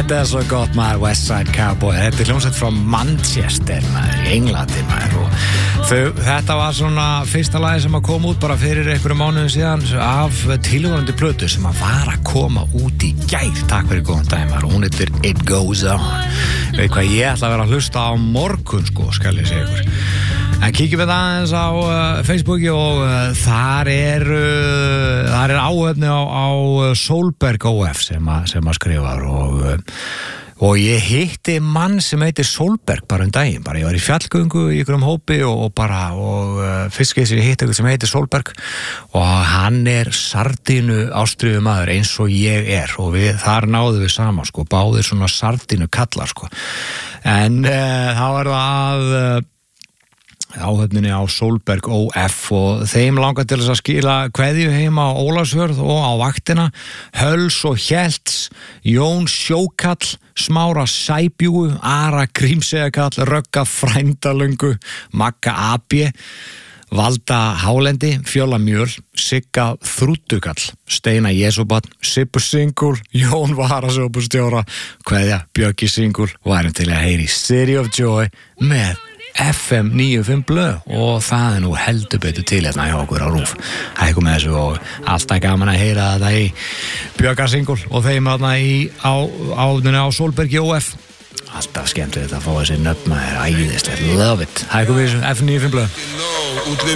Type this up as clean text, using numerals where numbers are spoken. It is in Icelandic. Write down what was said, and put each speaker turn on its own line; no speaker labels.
Þetta er svo gott maður, West Side Cowboy. Þetta er hljómsveit frá Manchester maður, í Englandi maður. Og þetta var svona fyrsta lagi sem að koma út bara fyrir einhverjum mánuðum síðan af tilvonandi plötu sem að var að koma út í gær. Takk fyrir góðan dæmar og hún heitir It Goes On. Veit hvað, ég ætla að vera að hlusta á morgun sko, skal ég segja ykkur. En kíkjum við aðeins á Facebooki og þar er áhöfni á Solberg OF sem að skrifar og ég hitti mann sem heitir Solberg bara daginn, bara ég var í fjallgöngu í einhverjum hópi og fyrst skeið sem ég hitti eitthvað sem heitir Solberg og hann er sardínu ástríðu maður eins og ég er og þar náðum við saman sko, báðir svona sardínu kallar sko, en þá er það áhöfninni á Solberg OF og þeim langar til þess að skila kveðju heima á Ólafsfjörð og á vaktina Höls og Hjelts, Jón Sjókall, Smára Sæbjúgu, Ara Grímseyjarkall, Rögga Frændalöngu, Magga AB, Valda Hálendi, Fjóla Mjöl, Sigga Þrúttukall, Steina Jesúbarn, Sibbu Singul, Jón Varasjópustjóra, kveðja Bjöggi Singul, værum til að heyri City of Joy með FM 95 blöð og það er nú heldur betur til hérna hjá okkur á RÚV. Hækum með þessu og alltaf gaman að heyra þetta í Bjögga Singul og þeim á Solbergi OF. Alltaf skemmt þetta að fá þessi nöfn, maður er æðislegt, love it. Hækum við þessu FM 95 blöð.